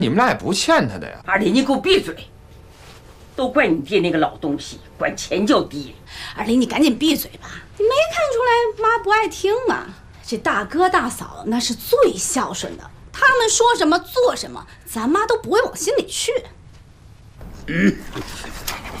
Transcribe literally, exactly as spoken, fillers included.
你们俩也不欠他的呀。 二林，你给我闭嘴！都怪你爹那个老东西，管钱叫爹。 二林，你赶紧闭嘴吧！你没看出来妈不爱听吗？这大哥大嫂那是最孝顺的，他们说什么做什么，咱妈都不会往心里去。 嗯。